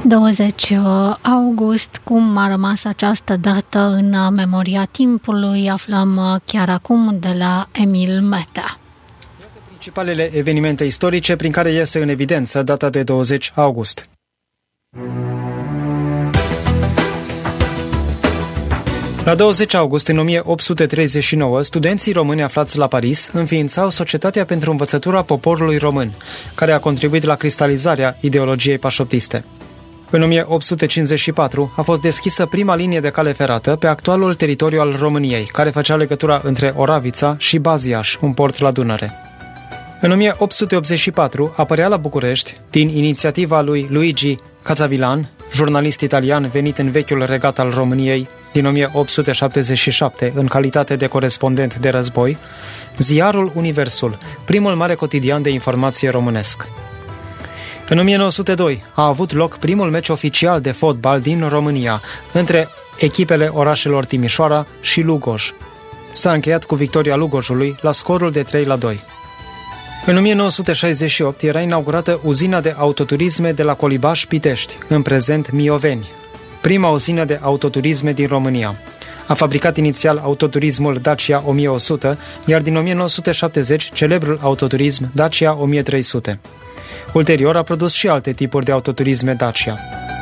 20 august, cum a rămas această dată în memoria timpului, aflăm chiar acum de la Emil Meta. Principalele evenimente istorice prin care iese în evidență data de 20 august. La 20 august, în 1839, studenții români aflați la Paris înființau Societatea pentru Învățătura Poporului Român, care a contribuit la cristalizarea ideologiei pașoptiste. În 1854 a fost deschisă prima linie de cale ferată pe actualul teritoriu al României, care făcea legătura între Oravița și Baziaș, un port la Dunăre. În 1884 apărea la București, din inițiativa lui Luigi Cazavillan, jurnalist italian venit în vechiul regat al României din 1877 în calitate de corespondent de război, ziarul Universul, primul mare cotidian de informație românesc. În 1902 a avut loc primul meci oficial de fotbal din România între echipele orașelor Timișoara și Lugoj. S-a încheiat cu victoria Lugojului la scorul de 3-2. În 1968 era inaugurată uzina de autoturisme de la Colibaș-Pitești, în prezent Mioveni, prima uzină de autoturisme din România. A fabricat inițial autoturismul Dacia 1100, iar din 1970 celebrul autoturism Dacia 1300. Ulterior a produs și alte tipuri de autoturisme Dacia.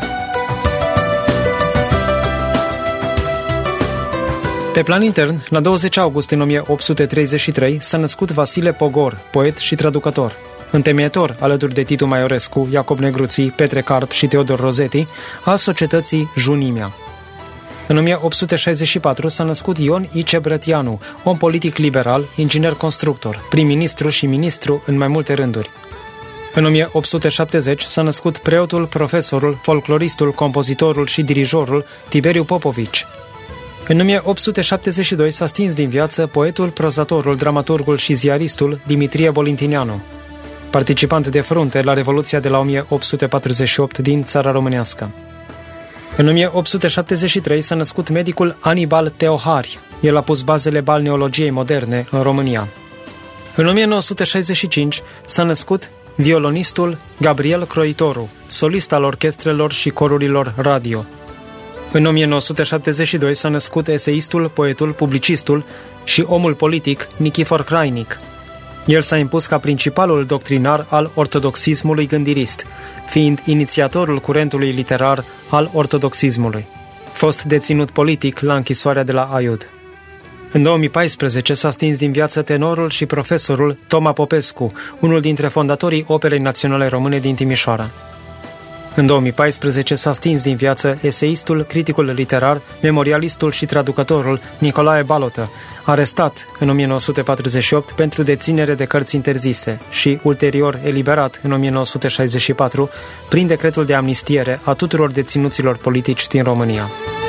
Pe plan intern, la 20 august în 1833 s-a născut Vasile Pogor, poet și traducător. Întemeietor, alături de Titu Maiorescu, Iacob Negruții, Petre Carp și Teodor Rosetti, al societății Junimea. În 1864 s-a născut Ion Ice Brătianu, om politic liberal, inginer constructor, prim-ministru și ministru în mai multe rânduri. În 1870 s-a născut preotul, profesorul, folcloristul, compozitorul și dirijorul Tiberiu Popovici. În 1872 s-a stins din viață poetul, prozatorul, dramaturgul și ziaristul Dimitrie Bolintineanu, participant de frunte la Revoluția de la 1848 din țara românească. În 1873 s-a născut medicul Anibal Teohari. El a pus bazele balneologiei moderne în România. În 1965 s-a născut violonistul Gabriel Croitoru, solist al orchestrelor și corurilor radio. În 1972 s-a născut eseistul, poetul, publicistul și omul politic Nichifor Crainic. El s-a impus ca principalul doctrinar al ortodoxismului gândirist, fiind inițiatorul curentului literar al ortodoxismului. Fost deținut politic la închisoarea de la Aiud. În 2014 s-a stins din viață tenorul și profesorul Toma Popescu, unul dintre fondatorii Operei Naționale Române din Timișoara. În 2014 s-a stins din viață eseistul, criticul literar, memorialistul și traducătorul Nicolae Balotă, arestat în 1948 pentru deținere de cărți interzise și ulterior eliberat în 1964 prin decretul de amnistiere a tuturor deținuților politici din România.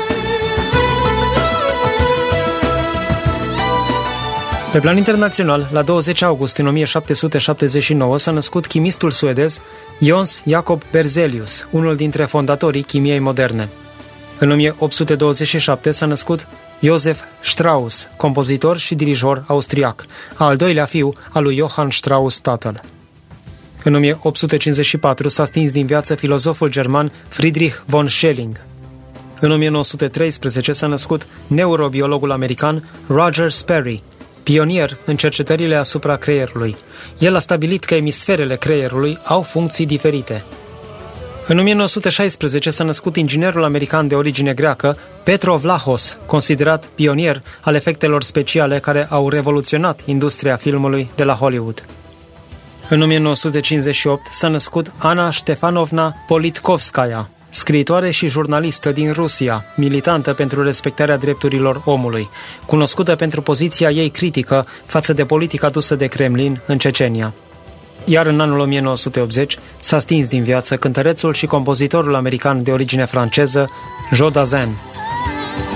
Pe plan internațional, la 20 august în 1779 s-a născut chimistul suedez Jöns Jacob Berzelius, unul dintre fondatorii chimiei moderne. În 1827 s-a născut Josef Strauss, compozitor și dirijor austriac, al doilea fiu al lui Johann Strauss tatăl. În 1854 s-a stins din viață filozoful german Friedrich von Schelling. În 1913 s-a născut neurobiologul american Roger Sperry, pionier în cercetările asupra creierului. El a stabilit că emisferele creierului au funcții diferite. În 1916 s-a născut inginerul american de origine greacă Petro Vlahos, considerat pionier al efectelor speciale care au revoluționat industria filmului de la Hollywood. În 1958 s-a născut Ana Ștefanovna Politkovskaya, scriitoare și jurnalistă din Rusia, militantă pentru respectarea drepturilor omului, cunoscută pentru poziția ei critică față de politica dusă de Kremlin în Cecenia. Iar în anul 1980 s-a stins din viață cântărețul și compozitorul american de origine franceză, Joe Dassin.